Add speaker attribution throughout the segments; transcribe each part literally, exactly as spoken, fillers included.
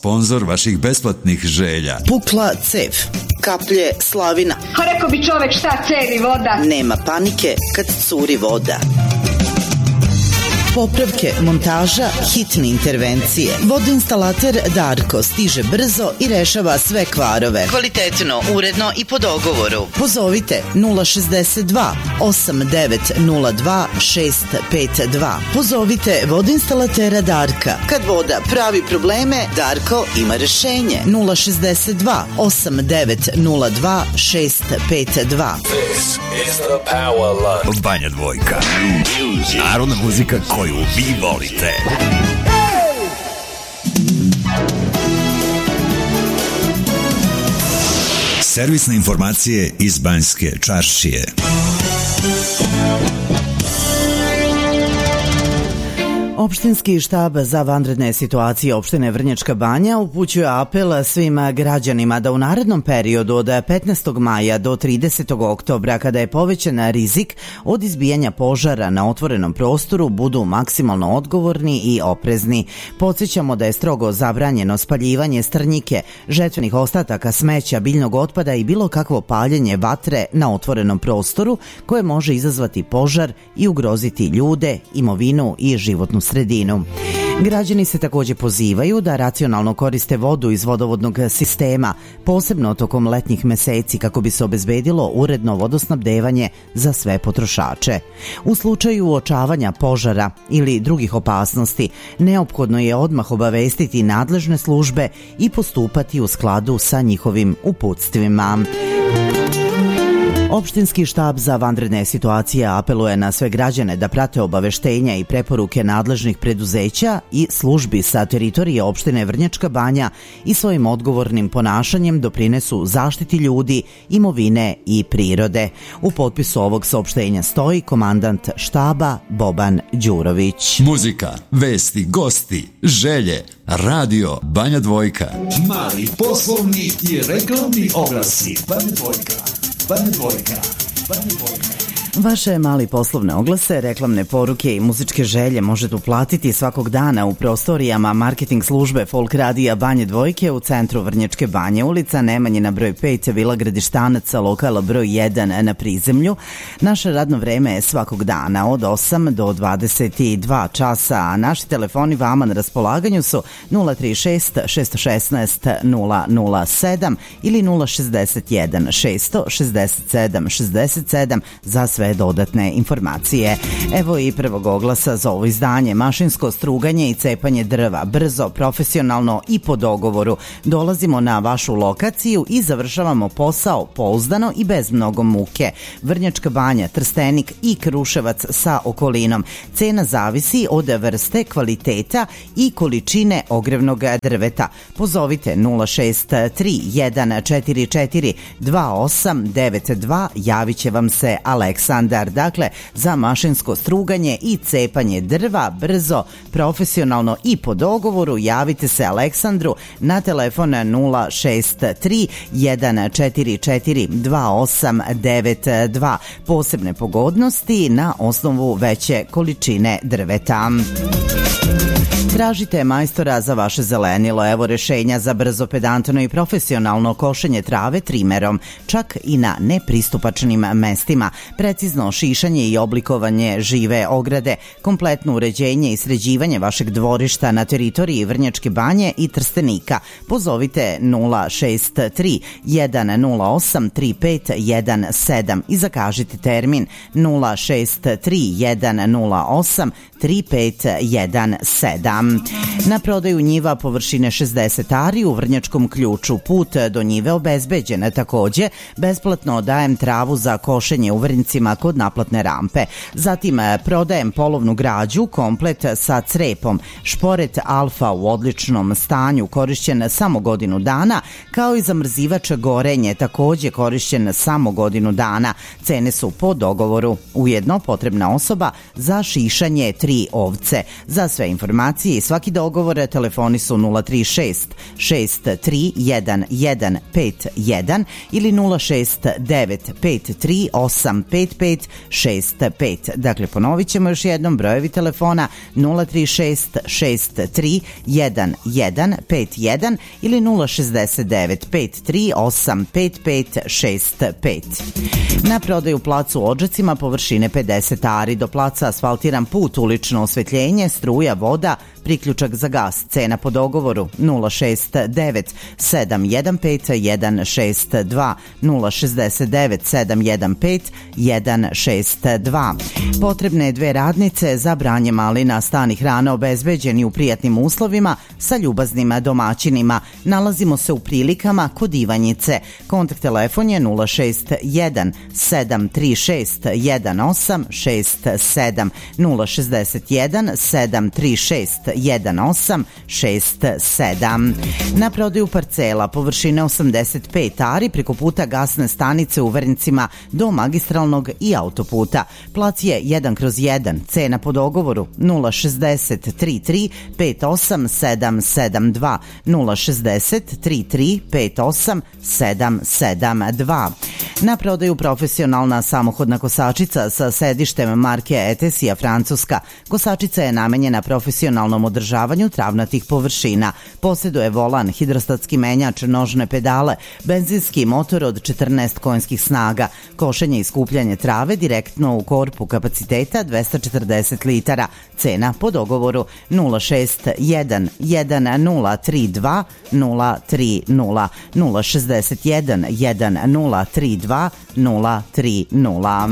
Speaker 1: sponzor vaših besplatnih želja.
Speaker 2: Pukla cev, kaplje slavina.
Speaker 3: A rekao bi čovek šta cevi voda.
Speaker 2: Nema panike kad curi voda. Popravke, montaža, hitne intervencije. Vodoinstalater Darko stiže brzo i rešava sve kvarove. Kvalitetno, uredno i po dogovoru. Pozovite nula šezdeset dva osam devet nula dva šest pet dva. Pozovite vodoinstalatera Darka. Kad voda pravi probleme, Darko ima rešenje. nula šezdeset dva osam devet nula dva šest pet dva.
Speaker 4: This is the Power Lunch.
Speaker 5: Banja Dvojka. Narodna muzika koju vi volite.
Speaker 1: Servisne informacije iz Banjske čaršije.
Speaker 2: Opštinski štab za vanredne situacije opštine Vrnjačka Banja upućuje apel svim građanima da u narednom periodu od petnaestog maja do tridesetog oktobra, kada je povećan rizik od izbijanja požara na otvorenom prostoru, budu maksimalno odgovorni i oprezni. Podsjećamo da je strogo zabranjeno spaljivanje strnjike, žetvenih ostataka, smeća, biljnog otpada i bilo kakvo paljenje vatre na otvorenom prostoru koje može izazvati požar i ugroziti ljude, imovinu i životnu sredinu. Građani se također pozivaju da racionalno koriste vodu iz vodovodnog sistema, posebno tokom letnjih meseci, kako bi se obezbedilo uredno vodosnabdevanje za sve potrošače. U slučaju uočavanja požara ili drugih opasnosti, neophodno je odmah obavestiti nadležne službe i postupati u skladu sa njihovim uputstvima. Opštinski štab za vanredne situacije apeluje na sve građane da prate obaveštenja i preporuke nadležnih preduzeća i službi sa teritorije opštine Vrnjačka Banja i svojim odgovornim ponašanjem doprinesu zaštiti ljudi, imovine i prirode. U potpisu ovog saopštenja stoji komandant štaba Boban Đurović.
Speaker 1: Muzika, vesti, gosti, želje, radio Banja Dvojka.
Speaker 6: Mali poslovni i reklamni oglasi. Banja Dvojka. Banja Dvojka. Banja Dvojka.
Speaker 2: Vaše mali poslovne oglase, reklamne poruke i muzičke želje možete uplatiti svakog dana u prostorijama marketing službe Folk Radija Banje Dvojke u centru Vrnjačke Banje, ulica Nemanjina broj pet, Vila Gradištanaca, lokala broj jedan na prizemlju. Naše radno vreme je svakog dana od osam do dvadeset dva časa, a naši telefoni vama na raspolaganju su nula tri šest šest jedan šest nula nula sedam ili nula šezdeset jedan šest šezdeset sedam šezdeset sedam za sve dodatne informacije. Evo i prvog oglasa za ovo izdanje. Mašinsko struganje i cepanje drva, brzo, profesionalno i po dogovoru. Dolazimo na vašu lokaciju i završavamo posao pouzdano i bez mnogo muke. Vrnjačka Banja, Trstenik i Kruševac sa okolinom. Cena zavisi od vrste, kvaliteta i količine ogrevnog drveta. Pozovite nula šest tri jedan četiri četiri dva osam devet dva, javit će vam se Aleksandar. Dakle, za mašinsko struganje i cepanje drva, brzo, profesionalno i po dogovoru, javite se Aleksandru na telefon nula šest tri jedan četiri četiri dva osam devet dva. Posebne pogodnosti na osnovu veće količine drveta. Tražite majstora za vaše zelenilo. Evo rešenja za brzo, pedantno i profesionalno košenje trave trimerom, čak i na nepristupačnim mestima, precizno šišanje i oblikovanje žive ograde, kompletno uređenje i sređivanje vašeg dvorišta na teritoriji Vrnjačke Banje i Trstenika. Pozovite nula šest tri jedan nula osam tri pet jedan sedam i zakažite termin nula šest tri jedan nula osam tri pet jedan sedam. Na prodaju njiva površine šezdeset ari u Vrnjačkom Ključu. Put do njive obezbeđen. Takođe, besplatno dajem travu za košenje u Vrnjcima kod naplatne rampe. Zatim prodajem polovnu građu, komplet sa crepom. Šporet Alfa u odličnom stanju, korišćen samo godinu dana, kao i zamrzivač Gorenje, takođe korišćen samo godinu dana. Cene su po dogovoru. Ujedno potrebna osoba za šišanje tri ovce. Za sve informacije i svaki dogovor telefoni su nula tri šest šest tri jedan jedan pet jedan ili nula šest devet pet tri osam pet pet šest pet. Dakle, ponovit ćemo još jednom brojevi telefona nula tri šest šest tri jedan jedan pet jedan ili nula šest devet pet tri osam pet pet šest pet. Na prodaju placu u Odžacima površine pedeset ari, do placa asfaltiran put, ulično osvetljenje, struja, voda, priključak za gas. Cena po dogovoru nula šest devet sedam jedan pet jedan šest dva, nula šest devet sedam jedan pet jedan šest dva. Potrebne dve radnice za branje malina, stan i hrana obezbeđeni u prijatnim uslovima sa ljubaznim domaćinima. Nalazimo se u Prilikama kod Ivanjice. Kontakt telefon je nula šest jedan sedam tri šest jedan osam šest sedam, nula šest jedan sedam tri šest jedan osam šest sedam. Na prodaju parcela površine osamdeset pet ari preko puta gasne stanice u Vrncima do magistralnog i autoputa. Plac je jedan kroz jedan. Cena po dogovoru nula šest nula tri tri pet osam sedam sedam dva, nula šest nula tri tri pet osam sedam sedam dva. Na prodaju profesionalna samohodna kosačica sa sedištem marke Etesija Francuska. Kosačica je namenjena profesionalnom održavanju travnatih površina. Posjeduje volan, hidrostatski menjač, nožne pedale, benzinski motor od četrnaest konjskih snaga, košenje i skupljanje trave direktno u korpu kapaciteta dvesta četrdeset litara. Cena po dogovoru nula šest jedan jedan nula tri dva nula tri nula, nula šest jedan jedan nula tri dva nula tri nula.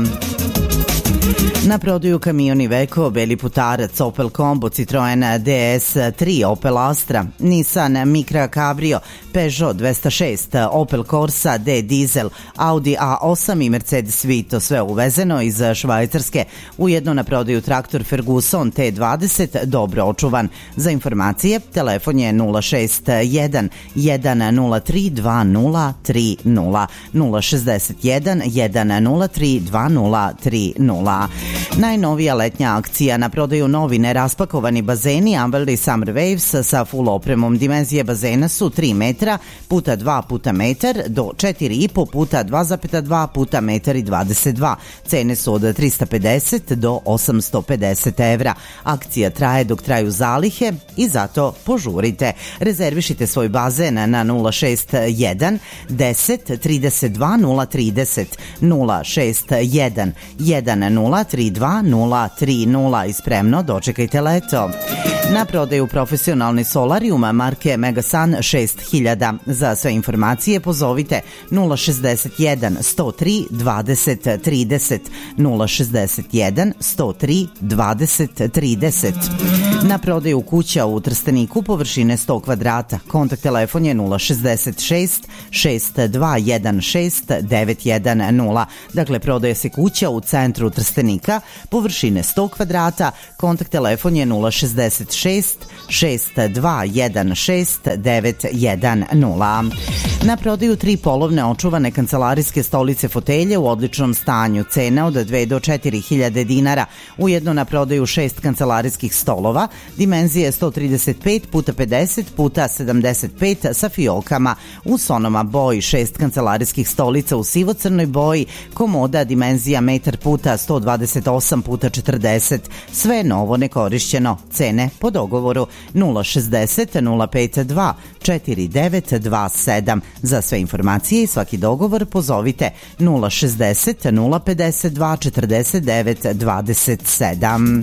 Speaker 2: Na prodaju kamion Iveco, Beli Putarac, Opel Combo, Citroen D S tri, Opel Astra, Nissan Micra Cabrio, Peugeot dvesta šest, Opel Corsa D Diesel, Audi A osam i Mercedes Vito, sve uvezeno iz Švajcarske. Ujedno na prodaju traktor Ferguson T dvadeset, dobro očuvan. Za informacije, telefon je nula šest jedan jedan nula tri dva nula tri nula, nula šest jedan jedan nula tri dva nula tri nula. Najnovija letnja akcija, na prodaju novi neraspakovani bazeni Amberley Summer Waves sa full opremom. Dimenzije bazena su tri metra puta dva puta metar do četiri i po puta dva zarez dva puta metar i dvadeset dva. Cene su od trista pedeset do osamsto pedeset evra. Akcija traje dok traju zalihe i zato požurite. Rezervišite svoj bazen na nula šest jedan deset trideset dva nula trideset, nula šest jedan jedan nula tri dva nula tri nula i spremno dočekajte leto. Na prodaju profesionalni solarium marke Megasun šest hiljada. Za sve informacije pozovite nula šest jedan sto tri dvadeset trideset, nula šest jedan sto tri dvadeset trideset. Na prodaju kuća u Trsteniku površine sto kvadrata. Kontakt telefon je nula šest šest šest dva jedan šest devet jedan nula. Dakle, prodaje se kuća u centru Trstenika površine sto kvadrata. Kontakt telefon je nula šest šest šest dva jedan šest devet jedan nula. Na prodaju tri polovne očuvane kancelarijske stolice fotelje u odličnom stanju. Cena od dve do četiri hiljade dinara. Ujedno na prodaju šest kancelarijskih stolova. Dimenzije sto trideset pet puta pedeset puta sedamdeset pet sa fiokama. U Sonoma boji šest kancelarijskih stolica u sivo-crnoj boji. Komoda dimenzija metar puta sto dvadeset osam puta četrdeset. Sve novo nekorišćeno. Cene po dogovoru nula šest nula pet dva četiri devet dva sedam. Za sve informacije i svaki dogovor pozovite nula šest nula pet dva četrdeset devet dvadeset sedam.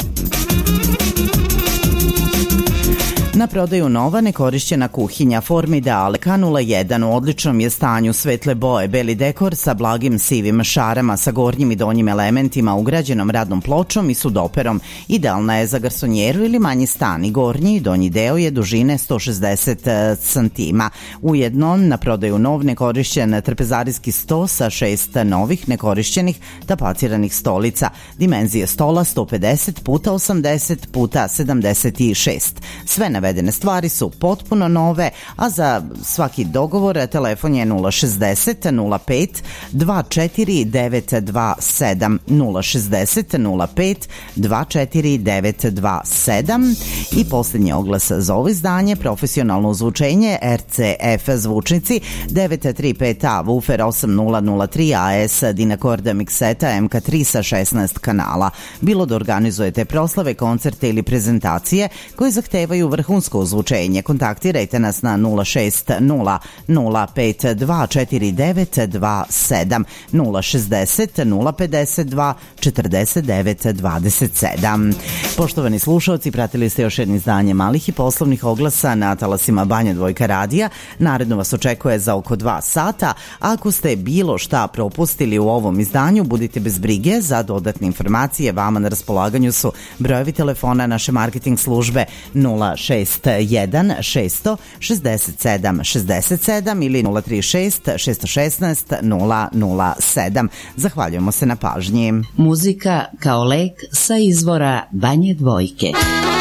Speaker 2: Na prodaju nova nekorišćena kuhinja Formidale K nula jedan u odličnom je stanju, svetle boje, beli dekor sa blagim sivim šarama sa gornjim i donjim elementima ugrađenom radnom pločom i sudoperom. Idealna je za garsonjeru ili manji stan i gornji i donji deo je dužine sto šezdeset centimetara. Ujedno na prodaju nov nekorišćen trpezarijski sto sa šest novih nekorišćenih tapaciranih stolica. Dimenzije stola sto pedeset puta osamdeset puta sedamdeset šest. Sve navedeno navedene stvari su potpuno nove, a za svaki dogovor telefon je nula šezdeset nula pet dva četiri devet dva sedam, nula šezdeset nula pet dva četiri devet dva sedam. I posljednji oglas za ovo izdanje, profesionalno ozvučenje R C F zvučnici devet tri pet A, Woofer osam nula nula tri A S, Dynacord mikseta M K tri sa šesnaest kanala. Bilo da organizujete proslave, koncerte ili prezentacije koje zahtevaju vrhunsko ozvučenje, kontaktirajte nas na nula šest nula nula pet dva četiri devet dva sedam, nula šezdeset nula pedeset dva četrdeset devet dvadeset sedam. Poštovani slušaoci, pratili ste još jedno izdanje malih i poslovnih oglasa na talasima Banja Dvojka radija. Naredno vas očekuje za oko dva sata. Ako ste bilo šta propustili u ovom izdanju, budite bez brige. Za dodatne informacije vama na raspolaganju su brojevi telefona naše marketing službe nula šest jedan šest šest sedam šest sedam ili nula tri šest šest jedan šest nula nula sedam. Zahvaljujemo se na pažnji.
Speaker 7: Muzika kao lek sa izvora Banje Dvojke.